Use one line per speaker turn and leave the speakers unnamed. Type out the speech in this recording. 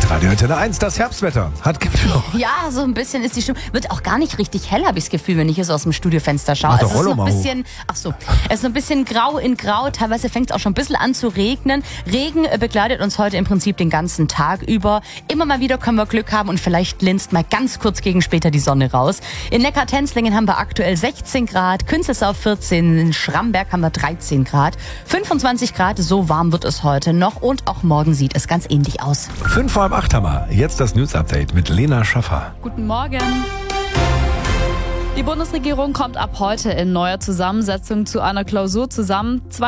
Radio Antenne 1, das Herbstwetter hat Gipfel.
Ja, so ein bisschen ist die Stimmung. Wird auch gar nicht richtig hell, habe ich das Gefühl, wenn ich jetzt aus dem Studiofenster schaue.
Mach doch
Es ist
Rollo
noch ein
mal
bisschen, es ist noch ein bisschen grau in grau. Teilweise fängt es auch schon ein bisschen an zu regnen. Regen begleitet uns heute im Prinzip den ganzen Tag über. Immer mal wieder können wir Glück haben und vielleicht linst mal ganz kurz gegen später die Sonne raus. In Neckar-Tenzlingen haben wir aktuell 16 Grad, Künzelsau 14, in Schramberg haben wir 13 Grad, 25 Grad, so warm wird es heute noch und auch morgen sieht es ganz ähnlich aus.
5 vor halb 8 haben wir. Jetzt das News-Update mit Lena Schaffer.
Guten Morgen. Die Bundesregierung kommt ab heute in neuer Zusammensetzung zu einer Klausur zusammen.